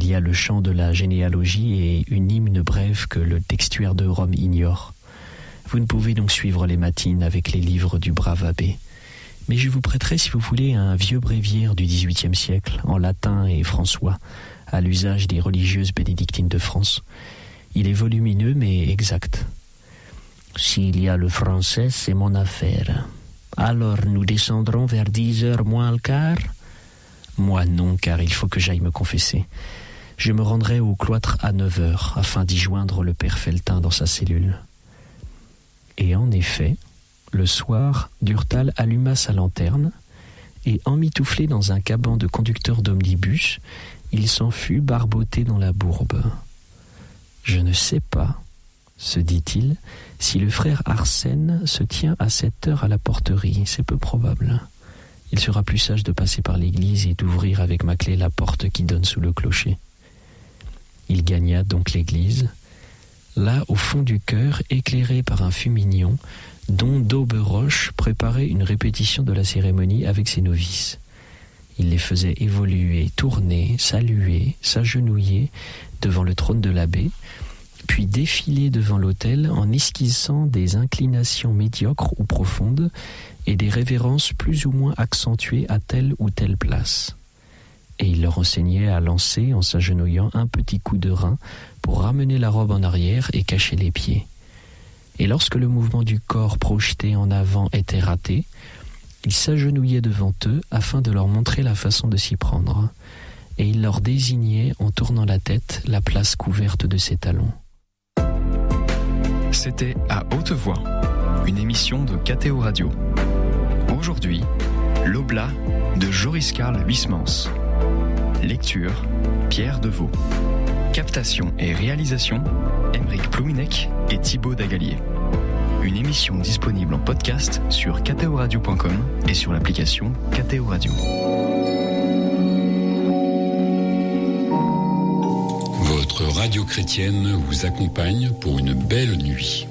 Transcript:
y a le chant de la généalogie et une hymne brève que le textuaire de Rome ignore. Vous ne pouvez donc suivre les matines avec les livres du brave abbé. Mais je vous prêterai, si vous voulez, un vieux bréviaire du XVIIIe siècle, en latin et françois, à l'usage des religieuses bénédictines de France. Il est volumineux mais exact. S'il y a le français, c'est mon affaire. Alors nous descendrons vers 10h moins le quart ? Moi non, car il faut que j'aille me confesser. Je me rendrai au cloître à 9h, afin d'y joindre le père Feltin dans sa cellule. Et en effet, le soir, Durtal alluma sa lanterne, et emmitouflé dans un caban de conducteur d'omnibus, il s'en fut barboter dans la bourbe. Je ne sais pas, se dit-il, si le frère Arsène se tient à cette heure à la porterie, c'est peu probable. Il sera plus sage de passer par l'église et d'ouvrir avec ma clé la porte qui donne sous le clocher. Il gagna donc l'église. Là, au fond du chœur, éclairé par un fumignon, dont Dauberoche préparait une répétition de la cérémonie avec ses novices. Il les faisait évoluer, tourner, saluer, s'agenouiller devant le trône de l'abbé, puis défiler devant l'autel en esquissant des inclinations médiocres ou profondes et des révérences plus ou moins accentuées à telle ou telle place. Et il leur enseignait à lancer, en s'agenouillant, un petit coup de rein pour ramener la robe en arrière et cacher les pieds. Et lorsque le mouvement du corps projeté en avant était raté, il s'agenouillait devant eux afin de leur montrer la façon de s'y prendre. Et il leur désignait, en tournant la tête, la place couverte de ses talons. C'était À Haute Voix, une émission de KTO Radio. Aujourd'hui, L'Oblat de Joris Karl Huysmans. Lecture, Pierre Deveau. Captation et réalisation, Aymeric Plouminec et Thibaut Dagalier. Une émission disponible en podcast sur ktoradio.com et sur l'application KTO Radio. Votre radio chrétienne vous accompagne pour une belle nuit.